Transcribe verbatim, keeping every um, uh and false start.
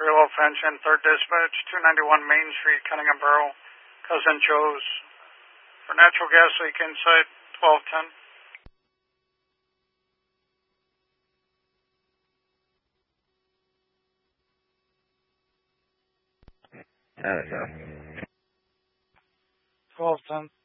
Low Finch and third Dispatch, two ninety-one Main Street, Cunningham Borough, Cousin Joe's. For natural gas leak inside twelve ten. I don't know. twelve ten.